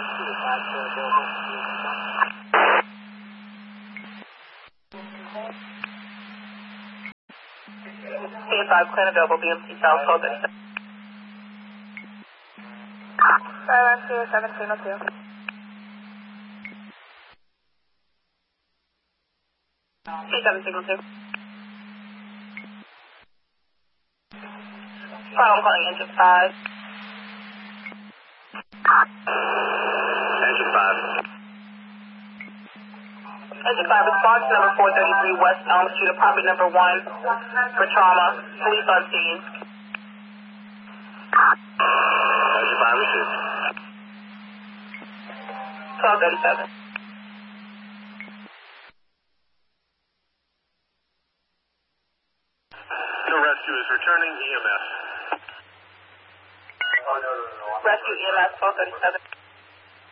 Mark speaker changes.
Speaker 1: C5, clean available, BMC South, 1237.
Speaker 2: Silence here, 1702.
Speaker 1: C7 I'm calling engine 5.
Speaker 3: Engine 5.
Speaker 1: Engine 5, response to number 433 West Elm Street, apartment number 1, for trauma. Police on scene.
Speaker 3: Engine 5 received.
Speaker 1: 1237.
Speaker 3: No rescue is returning EMS.
Speaker 1: Rescue EMS 1237.